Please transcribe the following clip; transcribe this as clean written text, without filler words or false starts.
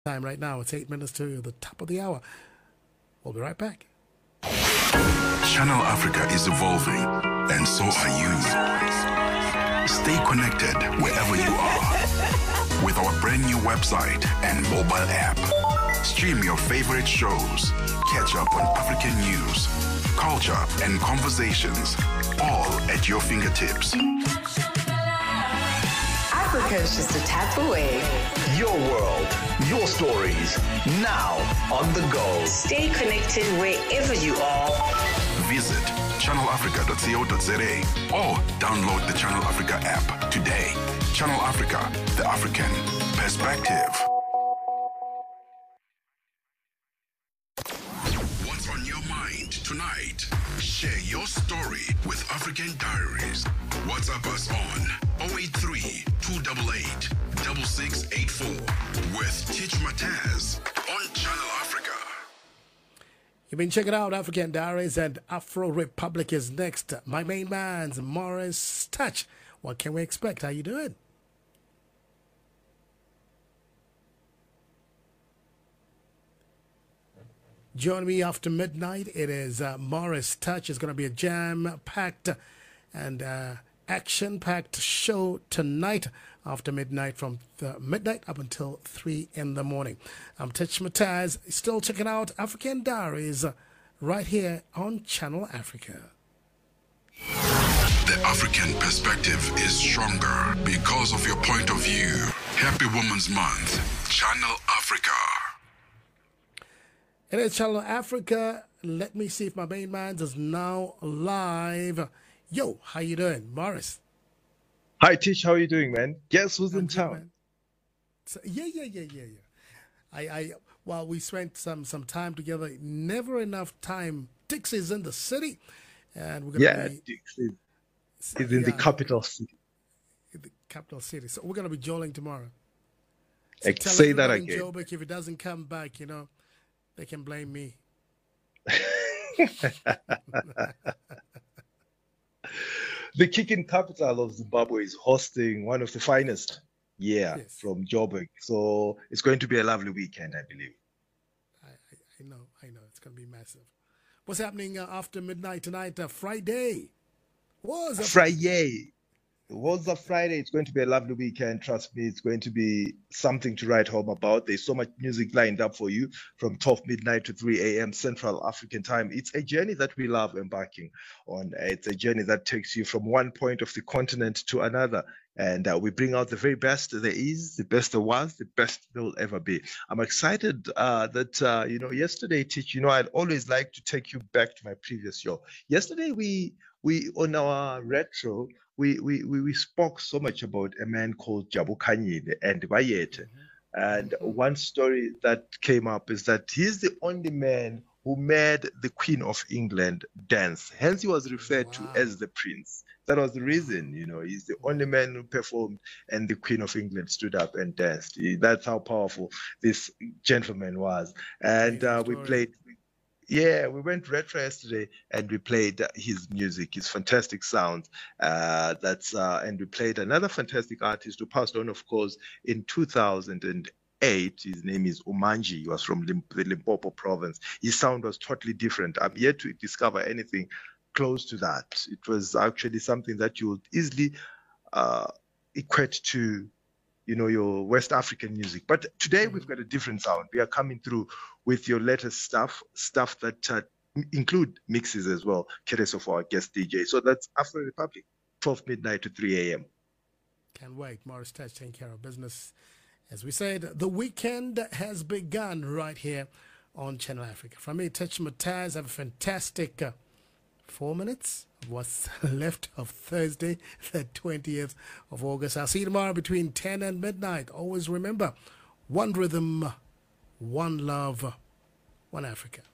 Time right now, it's 8 minutes to the top of the hour. We'll be right back. Channel Africa is evolving, and so are you. Stay connected wherever you are with our brand new website and mobile app. Stream your favorite shows, catch up on African news, culture, and conversations, all at your fingertips. Africa is just a tap away. Your world, your stories, now on the go. Stay connected wherever you are. Visit channelafrica.co.za or download the Channel Africa app today. Channel Africa, the African perspective. What's on your mind tonight? Share your story with African Diaries. WhatsApp us on 083 288 6684 with Teach Mataz on Channel Africa. You've been checking out African Diaries, and Afro Republic is next. My main man's Morris Touch. What can we expect? How you doing? Join me after midnight. It is Morris Touch. It's going to be a jam-packed and action-packed show tonight after midnight, from midnight up until 3 in the morning. I'm Teach Mataz, still checking out African Diaries right here on Channel Africa. The African perspective is stronger because of your point of view. Happy Women's Month, Channel Africa. It is Channel Africa. Let me see if my main man is now live. Yo, how you doing, Morris? Hi, Tish. How are you doing, man? Guess who's in town? Man. So, yeah. Well, we spent some time together. Never enough time. Dix is in the city, and we're gonna be, Dix is in the capital city. In the capital city. So we're gonna be jolling tomorrow. So say that again. Joburg, if it doesn't come back, they can blame me. The kicking capital of Zimbabwe is hosting one of the finest, from Joburg. So it's going to be a lovely weekend, I believe. I know. It's going to be massive. What's happening after midnight tonight? Friday. Was a Friday. It was a Friday. It's going to be a lovely weekend. Trust me, it's going to be something to write home about. There's so much music lined up for you from 12 midnight to 3 a.m. Central African time. It's a journey that we love embarking on. It's a journey that takes you from one point of the continent to another. And we bring out the very best there is, the best there was, the best there will ever be. I'm excited that, yesterday, Teach, I'd always like to take you back to my previous show. Yesterday, we on our retro, we spoke so much about a man called Jabu Kanyile and Bayete. And one story that came up is that he's the only man who made the Queen of England dance. Hence, he was referred to as the Prince. That was the reason, he's the only man who performed and the Queen of England stood up and danced. That's how powerful this gentleman was. And we went retro yesterday and we played his music, his fantastic sound. And we played another fantastic artist who passed on, of course, in 2008. His name is Umanji. He was from the Limpopo province. His sound was totally different. I'm yet to discover anything close to that. It was actually something that you would easily equate to, your West African music. But today we've got a different sound. We are coming through with your latest stuff that include mixes as well, courtesy of our guest DJ. So that's Afro Republic, 12 midnight to 3 a.m. Can't wait. Morris Touch taking care of business. As we said, the weekend has begun right here on Channel Africa. From me, Teach Mataz, have a fantastic 4 minutes of what's left of Thursday, the 20th of August. I'll see you tomorrow between 10 and midnight. Always remember, one rhythm, one love, one Africa.